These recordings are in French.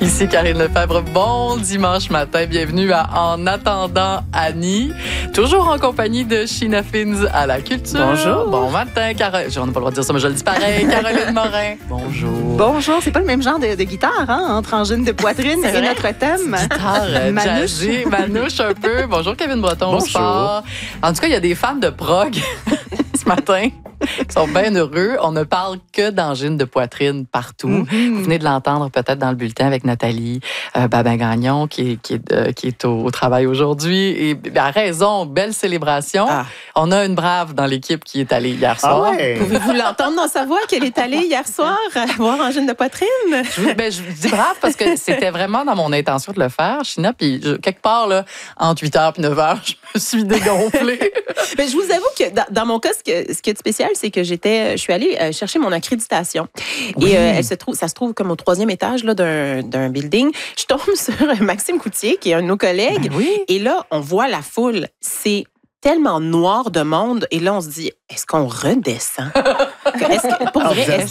Ici Karine Lefebvre. Bon dimanche matin. Bienvenue à En attendant Annie. Toujours en compagnie de Sheena Fins à la culture. Bonjour. Bon matin, Caroline. On n'a pas le droit de dire ça, mais je le dis pareil. Caroline Morin. Bonjour. Bonjour. C'est pas le même genre de guitare, entre angine de poitrine et notre thème. Guitare jazzée, manouche un peu. Bonjour Kevin Breton au sport. En tout cas, il y a des fans de prog ce matin qui sont bien heureux. On ne parle que d'angine de poitrine partout. Mm-hmm. Vous venez de l'entendre peut-être dans le bulletin avec Nathalie Babin-Gagnon qui est au travail aujourd'hui. Et à raison, belle célébration. Ah. On a une brave dans l'équipe qui est allée hier soir. Ah ouais. Pouvez-vous l'entendre dans sa voix qu'elle est allée hier soir voir angine de poitrine? Je dis brave parce que c'était vraiment dans mon intention de le faire, Sheena. Puis quelque part, là, entre 8h et 9h, je me suis dégonflée. Mais je vous avoue que dans mon cas, ce qui est spécial, c'est que je suis allée chercher mon accréditation. Oui. Et ça se trouve comme au 3e étage là, d'un building. Je tombe sur Maxime Coutier, qui est un de nos collègues. Ben oui. Et là, on voit la foule. C'est tellement noir de monde. Et là, on se dit, est-ce qu'on redescend? Vous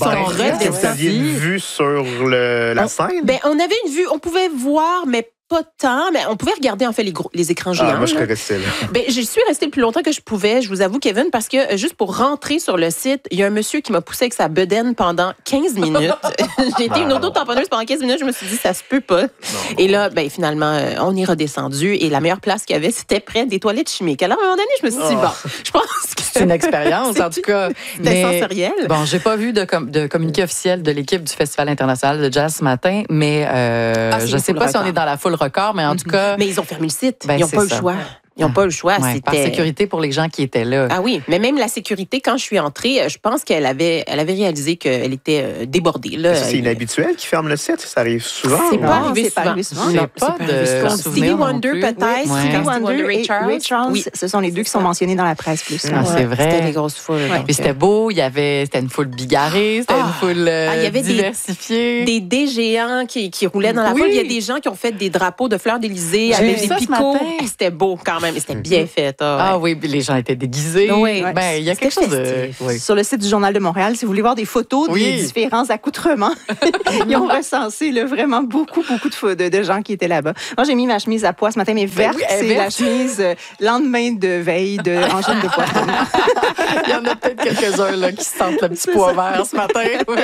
aviez une vue sur la scène? Ben, on avait une vue. On pouvait voir, mais pas tant, mais on pouvait regarder en fait les écrans géants. Moi, je serais restée là. Ben, je suis restée le plus longtemps que je pouvais, je vous avoue, Kevin, parce que juste pour rentrer sur le site, il y a un monsieur qui m'a poussé avec sa bedaine pendant 15 minutes. J'ai été une auto-tamponneuse pendant 15 minutes. Je me suis dit, ça se peut pas. Non. Et là, ben, finalement, on est redescendu et la meilleure place qu'il y avait, c'était près des toilettes chimiques. Alors, à un moment donné, je me suis dit, bon, je pense que c'est une expérience, en tout cas. C'était sensoriel. Bon, j'ai pas vu de communiqué officiel de l'équipe du Festival international de jazz ce matin, mais je sais pas si on est dans la foule record, mais en tout cas... Mais ils ont fermé le site. Ils n'ont pas eu le choix. Ils n'ont pas eu le choix. Ouais, par sécurité pour les gens qui étaient là. Ah oui, mais même la sécurité, quand je suis entrée, je pense qu'elle avait réalisé qu'elle était débordée. Là. C'est inhabituel qu'ils ferment le site? Ça arrive souvent? C'est pas arrivé souvent. J'ai pas de Stevie Wonder, peut-être. Stevie Wonder et Ray Charles, oui. Ce sont les deux qui sont mentionnés dans la presse plus. Ah, c'est vrai. C'était des grosses foules. Puis c'était beau, c'était une foule bigarrée, c'était une foule diversifiée. Des dés géants qui roulaient dans la foule. Il y a des gens qui ont fait des drapeaux de fleurs d'Élysée avec des picots. C'était beau quand même. C'était bien fait. Ah oui, les gens étaient déguisés. Oui. Ben, il y a quelque chose de... Oui. Sur le site du Journal de Montréal, si vous voulez voir des photos des différents accoutrements, ils ont recensé là, vraiment beaucoup de gens qui étaient là-bas. Moi, j'ai mis ma chemise à pois ce matin, mais verte. C'est la chemise lendemain de veille de angine de poitrine. Il y en a peut-être quelques-uns là, qui sentent le petit pois vert ce matin.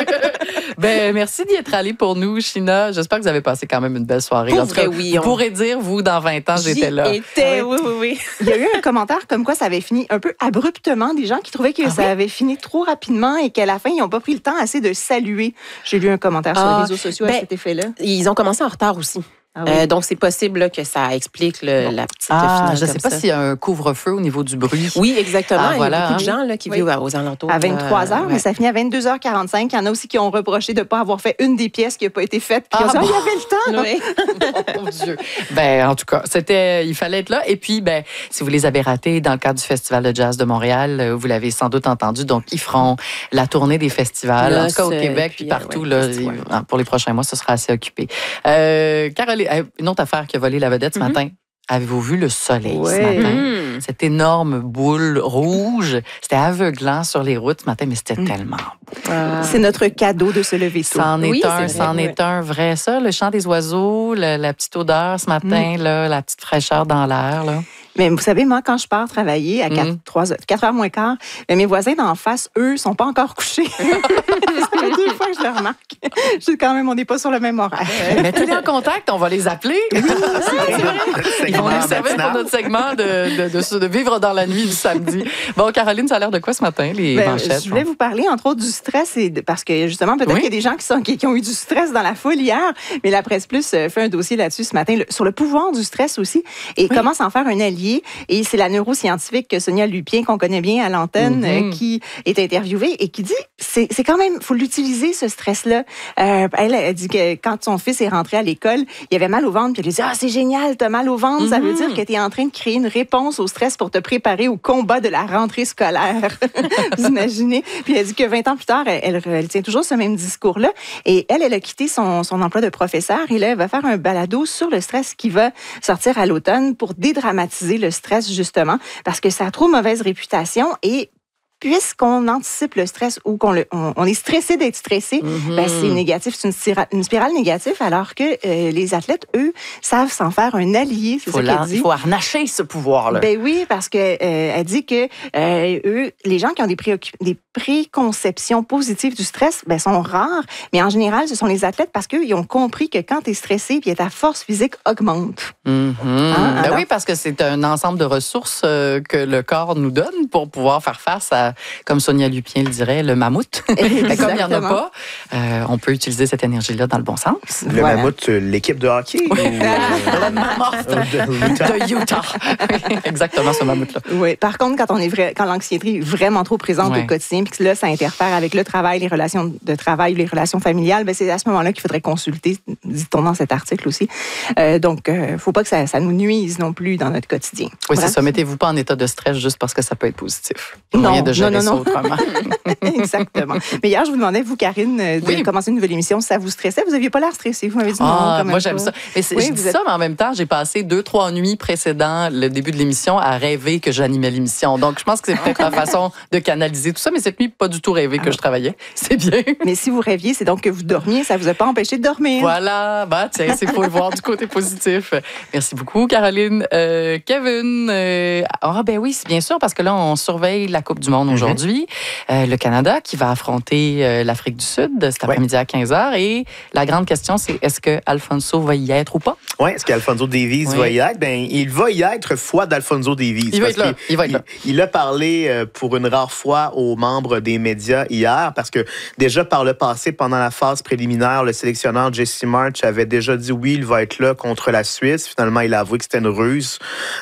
Ben, merci d'y être allé pour nous, Sheena. J'espère que vous avez passé quand même une belle soirée. Pour vrai, oui. Vous pourrez dire, vous, dans 20 ans, j'étais là. Oui. Il y a eu un commentaire comme quoi ça avait fini un peu abruptement. Des gens qui trouvaient que ça avait fini trop rapidement et qu'à la fin, ils n'ont pas pris le temps assez de saluer. J'ai lu un commentaire sur les réseaux sociaux à cet effet-là. Ils ont commencé en retard aussi. Ah oui. Donc, c'est possible là, que ça explique la petite finale. Je ne sais pas s'il y a un couvre-feu au niveau du bruit. Oui, exactement. Il y a beaucoup de gens là, qui vivent aux alentours. À 23 heures, mais ça finit à 22h45. Il y en a aussi qui ont reproché de ne pas avoir fait une des pièces qui n'a pas été faite. Puis il y avait le temps. Mon Dieu. Ben, en tout cas, il fallait être là. Et puis, ben, si vous les avez ratés dans le cadre du Festival de jazz de Montréal, vous l'avez sans doute entendu. Donc, ils feront la tournée des festivals, en tout cas au Québec, puis partout. Là, pour les prochains mois, ce sera assez occupé. Caroline, une autre affaire qui a volé la vedette ce matin. Avez-vous vu le soleil ce matin? Cette énorme boule rouge. C'était aveuglant sur les routes ce matin, mais c'était tellement beau. C'est notre cadeau de se lever tôt. C'en est un vrai. Ça, le chant des oiseaux, la petite odeur ce matin, là, la petite fraîcheur dans l'air. Là. Mais vous savez, moi, quand je pars travailler à 4h moins quart, mes voisins d'en face, eux, sont pas encore couchés. C'est la 2 fois que je le remarque. Je dis quand même, on n'est pas sur le même horaire. Mettez-les en contact, on va les appeler. Oui, c'est vrai. Ils vont nous servir pour notre segment de vivre dans la nuit du samedi. Bon, Caroline, ça a l'air de quoi ce matin, les manchettes? Je voulais vous parler, entre autres, du stress, parce que justement, peut-être qu'il y a des gens qui ont eu du stress dans la foule hier, mais la Presse Plus fait un dossier là-dessus ce matin, sur le pouvoir du stress aussi, et comment s'en faire un allié. Et c'est la neuroscientifique Sonia Lupien, qu'on connaît bien à l'antenne, qui est interviewée et qui dit, c'est quand même, faut l'utiliser, ce stress-là. Elle dit que quand son fils est rentré à l'école, il avait mal au ventre, puis elle lui dit, c'est génial, t'as mal au ventre, ça veut dire que t'es en train de créer une réponse au stress pour te préparer au combat de la rentrée scolaire. Vous imaginez? Puis elle dit que 20 ans plus tard, elle tient toujours ce même discours-là. Et elle a quitté son emploi de professeur et là, elle va faire un balado sur le stress qui va sortir à l'automne pour dédramatiser le stress, justement, parce que ça a trop mauvaise réputation et puisqu'on anticipe le stress ou on est stressé d'être stressé, ben c'est négatif, c'est une spirale négative, alors que les athlètes, eux, savent s'en faire un allié, c'est ça qu'elle dit. Il faut harnacher ce pouvoir-là. Ben oui, parce que elle dit que eux, les gens qui ont des préconceptions positives du stress, ben sont rares, mais en général, ce sont les athlètes parce qu'ils ont compris que quand tu es stressé, puis ta force physique augmente. Ben oui, parce que c'est un ensemble de ressources que le corps nous donne pour pouvoir faire face à, comme Sonia Lupien le dirait, le mammouth. Comme il n'y en a pas, on peut utiliser cette énergie-là dans le bon sens. Le mammouth, l'équipe de hockey? Le mammouth de Utah. Exactement, ce mammouth-là. Oui. Par contre, quand l'anxiété est vraiment trop présente au quotidien, puis que là, ça interfère avec le travail, les relations de travail, les relations familiales, ben c'est à ce moment-là qu'il faudrait consulter, dit-on dans cet article aussi. Donc, il ne faut pas que ça nous nuise non plus dans notre quotidien. Oui, c'est ça. Mettez-vous pas en état de stress juste parce que ça peut être positif. Il y a non, moyen de gérer ça non. autrement. Exactement. Mais hier, je vous demandais, vous, Karine, de commencer une nouvelle émission, ça vous stressait? Vous n'aviez pas l'air stressé. Vous m'avez dit non. Moi, j'aime ça. Mais je dis ça, mais en même temps, j'ai passé 2-3 nuits précédant le début de l'émission à rêver que j'animais l'émission. Donc, je pense que c'est peut-être ma façon de canaliser tout ça. Mais cette nuit, pas du tout rêvé que je travaillais. C'est bien. Mais si vous rêviez, c'est donc que vous dormiez. Ça ne vous a pas empêché de dormir. Voilà. Tiens, c'est pour voir du côté positif. Merci beaucoup, Caroline. Kevin. Ben oui, c'est bien sûr, parce que là, on surveille la Coupe du Monde aujourd'hui. Le Canada qui va affronter l'Afrique du Sud cet après-midi à 15h. Et la grande question, c'est est-ce que Alphonso va y être ou pas? Oui, est-ce qu'Alphonso Davies va y être? Ben, il va y être foi d'Alphonso Davies. Il va être là. Il a parlé pour une rare fois aux membres des médias hier, parce que déjà par le passé, pendant la phase préliminaire, le sélectionneur Jesse March avait déjà dit oui, il va être là contre la Suisse. Finalement, il a avoué que c'était une ruse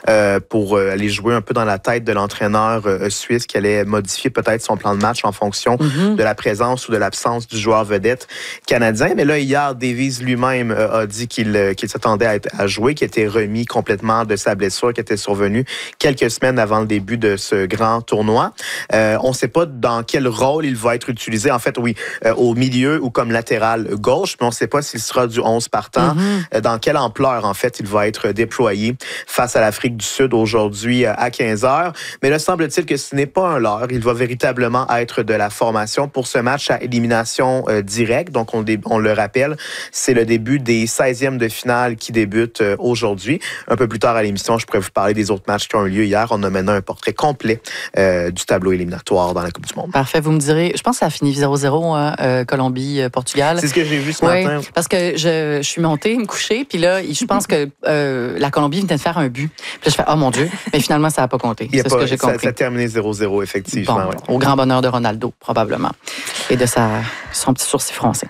pour aller jouer un peu dans la tête de l'entraîneur suisse qui allait modifier peut-être son plan de match en fonction de la présence ou de l'absence du joueur vedette canadien. Mais là, hier, Davies lui-même a dit qu'il s'attendait à jouer, qu'il était remis complètement de sa blessure qui était survenue quelques semaines avant le début de ce grand tournoi. On ne sait pas dans quel rôle il va être utilisé. En fait, oui, au milieu ou comme latéral gauche, mais on ne sait pas s'il sera du 11 partant. Dans quelle ampleur, en fait, il va être déployé face à l'Afrique du Sud aujourd'hui à 15h. Mais là, semble-t-il que ce n'est pas un leurre. Il va véritablement être de la formation pour ce match à élimination directe. Donc, on le rappelle, c'est le début des 16e de finale qui débutent aujourd'hui. Un peu plus tard à l'émission, je pourrais vous parler des autres matchs qui ont eu lieu hier. On a maintenant un portrait complet du tableau éliminatoire dans la Coupe du Monde. Parfait, vous me direz, je pense que ça a fini 0-0, Colombie-Portugal. C'est ce que j'ai vu ce matin. Parce que je suis montée, me coucher, puis là, je pense que la Colombie venait de faire un but. Puis là, je fais, oh mon Dieu, mais finalement, ça n'a pas compté. C'est ce que j'ai compris. Ça a terminé 0-0, effectivement. Bon, au grand bonheur de Ronaldo, probablement. Et de son petit sourcil froncé.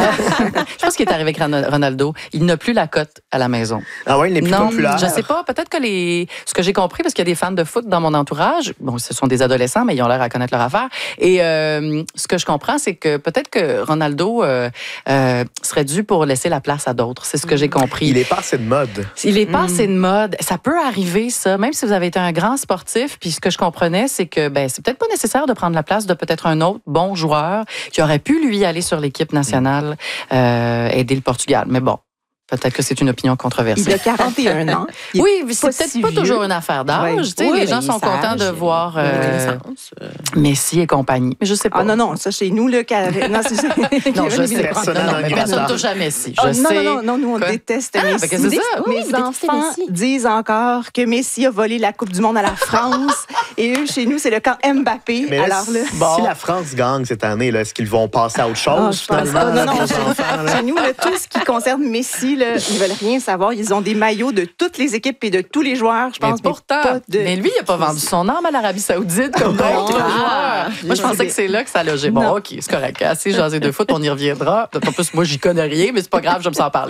Je pense qu'il est arrivé avec Ronaldo. Il n'a plus la cote à la maison. Ah oui, il n'est plus populaire. Je sais pas. Peut-être que ce que j'ai compris, parce qu'il y a des fans de foot dans mon entourage, bon, ce sont des adolescents, mais ils ont l'air à connaître leur affaire. Et ce que je comprends, c'est que peut-être que Ronaldo serait dû pour laisser la place à d'autres. C'est ce que j'ai compris. Il est pas assez de mode. Il est pas assez de mode. Ça peut arriver, ça. Même si vous avez été un grand sportif, puis ce que je comprenais, c'est que c'est peut-être pas nécessaire de prendre la place de peut-être un autre bon joueur qui aurait pu, lui, aller sur l'équipe nationale, aider le Portugal. Mais bon. Peut-être que c'est une opinion controversée. Il a 41 ans. Oui, c'est peut-être pas toujours une affaire d'âge. Les gens sont contents de voir Messi et compagnie. Mais je sais pas. Ah non, ça chez nous, le non, je sais. Personne ne touche à Messi. Je sais. Non, nous, on déteste Messi. C'est ça. Mes enfants disent encore que Messi a volé la Coupe du Monde à la France. Et eux, chez nous, c'est le camp Mbappé. Mais là, si la France gagne cette année, est-ce qu'ils vont passer à autre chose? Non. Chez nous, tout ce qui concerne Messi, ils veulent rien savoir. Ils ont des maillots de toutes les équipes et de tous les joueurs, je pense. Mais pourtant, mais lui, il n'a pas vendu son âme à l'Arabie Saoudite comme d'autres joueurs. Moi, je pensais que c'est là que ça logeait. Bon, OK, c'est correct. Assez jasé de foot, on y reviendra. En plus, moi, j'y connais rien, mais c'est pas grave, je me sens parler.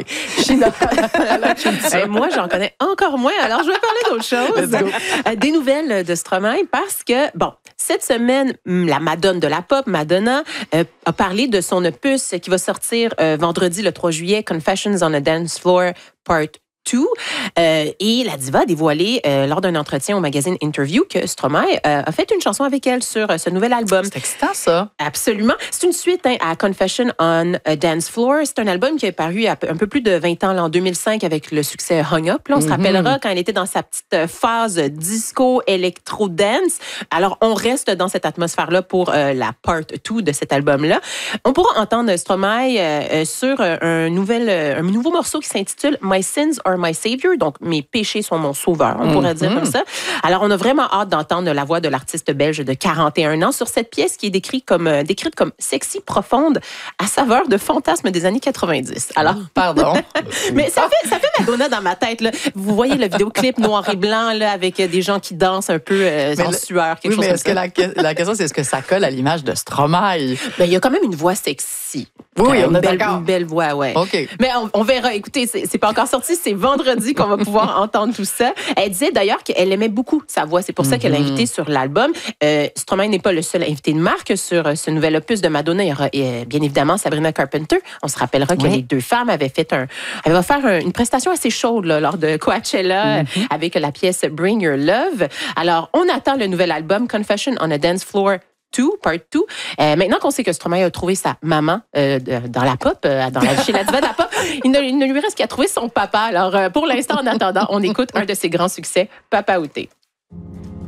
Moi, j'en connais encore moins. Alors, je vais parler d'autre chose. Des nouvelles de Stromae parce que, cette semaine, la madone de la pop, Madonna, a parlé de son opus qui va sortir vendredi le 3 juillet, Confessions on a Dance Floor Part 2. Et la diva a dévoilé lors d'un entretien au magazine Interview que Stromae a fait une chanson avec elle sur ce nouvel album. C'est excitant, ça. Absolument. C'est une suite à Confession on a Dance Floor. C'est un album qui est paru il y a un peu plus de 20 ans, là, en 2005, avec le succès Hung Up. Là, on se rappellera quand elle était dans sa petite phase disco, électro-dance. Alors, on reste dans cette atmosphère-là pour la part 2 de cet album-là. On pourra entendre Stromae sur un nouveau morceau qui s'intitule My Sins Are My Savior, donc mes péchés sont mon sauveur, on pourrait dire comme ça. Alors, on a vraiment hâte d'entendre la voix de l'artiste belge de 41 ans sur cette pièce qui est décrite comme sexy, profonde, à saveur de fantasme des années 90. Alors, pardon. Mais ça fait Madonna dans ma tête, là. Vous voyez le vidéoclip noir et blanc, là, avec des gens qui dansent un peu en sueur, quelque chose comme ça. Que la question, c'est est-ce que ça colle à l'image de Stromae? Ben, il y a quand même une voix sexy. Oui, on est d'accord. Une belle voix, ouais. OK. Mais on verra. Écoutez, c'est pas encore sorti, c'est vendredi qu'on va pouvoir entendre tout ça. Elle disait d'ailleurs qu'elle aimait beaucoup sa voix. C'est pour ça qu'elle l'a invitée sur l'album. Stromae n'est pas le seul invité de marque sur ce nouvel opus de Madonna. Il y aura bien évidemment Sabrina Carpenter. On se rappellera que les deux femmes avaient faire une prestation assez chaude là, lors de Coachella avec la pièce Bring Your Love. Alors, on attend le nouvel album Confession on a Dance Floor 2, Part 2. Maintenant qu'on sait que Stromae a trouvé sa maman dans la pop, chez la diva de la pop, il ne lui reste qu'à trouver son papa. Alors, pour l'instant, en attendant, on écoute un de ses grands succès, Papa Outé.